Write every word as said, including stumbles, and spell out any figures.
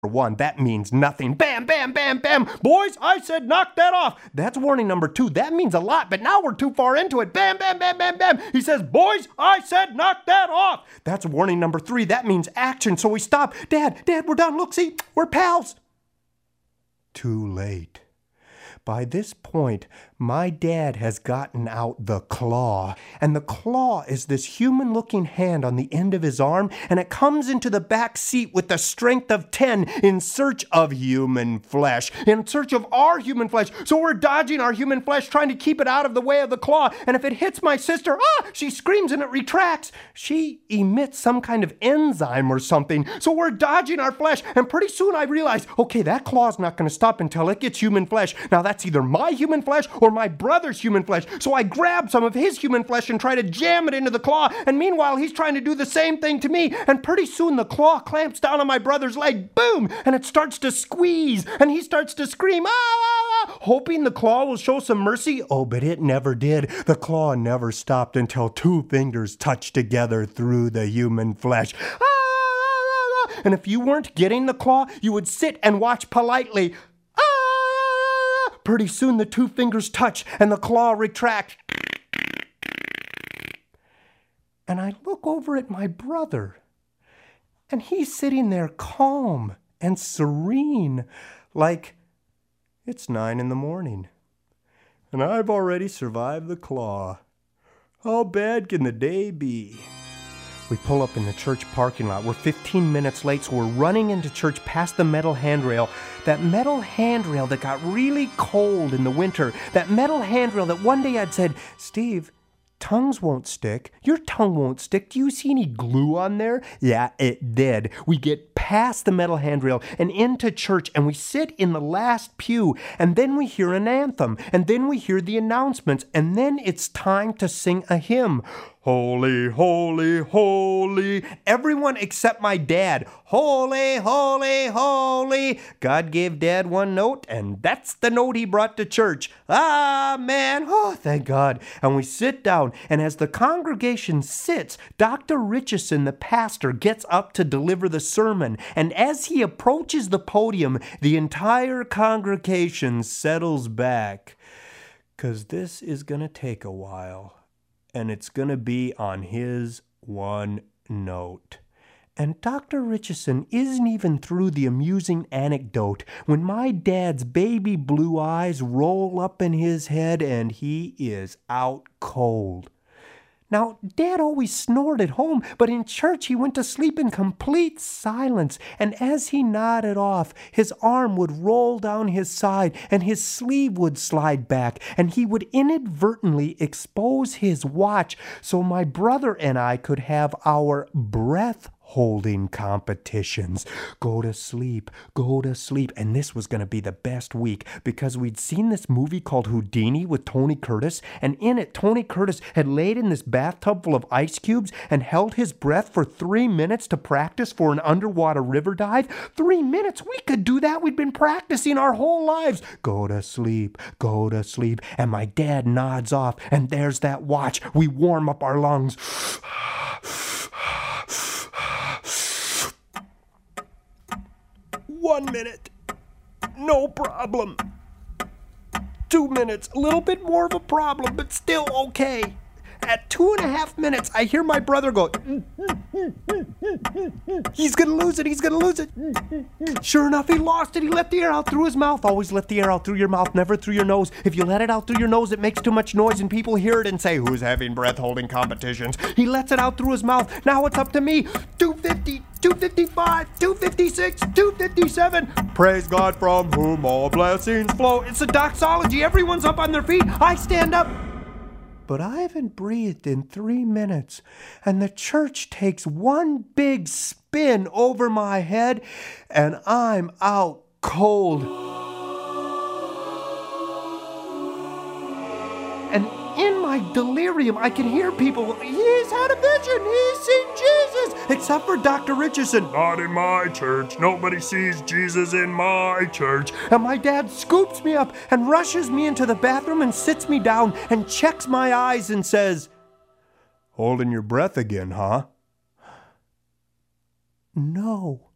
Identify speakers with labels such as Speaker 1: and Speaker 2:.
Speaker 1: one, that means nothing. Bam, bam, bam, bam. Boys, I said knock that off. That's warning number two. That means a lot, but now we're too far into it. Bam, bam, bam, bam, bam. He says, boys, I said knock that off. That's warning number three. That means action. So we stop. Dad, Dad, we're done. Look, see, we're pals. Too late. By this point, my dad has gotten out the claw, and the claw is this human-looking hand on the end of his arm, and it comes into the back seat with the strength of ten in search of human flesh, in search of our human flesh. So we're dodging our human flesh, trying to keep it out of the way of the claw, and if it hits my sister, ah, she screams and it retracts. She emits some kind of enzyme or something, so we're dodging our flesh, and pretty soon I realize, okay, that claw's not going to stop until it gets human flesh. Now that's either my human flesh or my brother's human flesh. So I grab some of his human flesh and try to jam it into the claw. And meanwhile, he's trying to do the same thing to me. And pretty soon the claw clamps down on my brother's leg. Boom! And it starts to squeeze. And he starts to scream, ah, ah, ah, hoping the claw will show some mercy. Oh, but it never did. The claw never stopped until two fingers touched together through the human flesh. Ah, ah, ah, ah. And if you weren't getting the claw, you would sit and watch politely. Pretty soon the two fingers touch and the claw retracts. And I look over at my brother, and he's sitting there calm and serene, like it's nine in the morning. And I've already survived the claw. How bad can the day be? We pull up in the church parking lot. We're fifteen minutes late, so we're running into church past the metal handrail. That metal handrail that got really cold in the winter. That metal handrail that one day I'd said, Steve, tongues won't stick. Your tongue won't stick. Do you see any glue on there? Yeah, it did. We get past the metal handrail and into church, and we sit in the last pew, and then we hear an anthem, and then we hear the announcements, and then it's time to sing a hymn. Holy, holy, holy. Everyone except my dad. Holy, holy, holy. God gave Dad one note, and that's the note he brought to church. Amen. Oh, thank God. And we sit down, and as the congregation sits, Doctor Richardson, the pastor, gets up to deliver the sermon. And as he approaches the podium, the entire congregation settles back. 'Cause this is going to take a while. And it's going to be on his one note. And Doctor Richardson isn't even through the amusing anecdote when my dad's baby blue eyes roll up in his head and he is out cold. Now, Dad always snored at home, but in church he went to sleep in complete silence, and as he nodded off, his arm would roll down his side, and his sleeve would slide back, and he would inadvertently expose his watch so my brother and I could have our breath holding competitions. Go to sleep, go to sleep. And this was going to be the best week because we'd seen this movie called Houdini with Tony Curtis, and in it, Tony Curtis had laid in this bathtub full of ice cubes and held his breath for three minutes to practice for an underwater river dive. Three minutes? We could do that. We'd been practicing our whole lives. Go to sleep, go to sleep. And my dad nods off, and there's that watch. We warm up our lungs. One minute, no problem. Two minutes, a little bit more of a problem, but still okay. At two and a half minutes, I hear my brother go, he's gonna lose it, he's gonna lose it. Sure enough, he lost it. He let the air out through his mouth. Always let the air out through your mouth, never through your nose. If you let it out through your nose, it makes too much noise and people hear it and say, who's having breath holding competitions? He lets it out through his mouth. Now it's up to me. two fifty, two fifty-five, two fifty-six, two fifty-seven. Praise God from whom all blessings flow. It's a doxology. Everyone's up on their feet. I stand up. But I haven't breathed in three minutes, and the church takes one big spin over my head, and I'm out cold. And in my delirium, I can hear people, he's had a vision, he's seen Jesus, except for Doctor Richardson. Not in my church, nobody sees Jesus in my church. And my dad scoops me up and rushes me into the bathroom and sits me down and checks my eyes and says, holding your breath again, huh? No.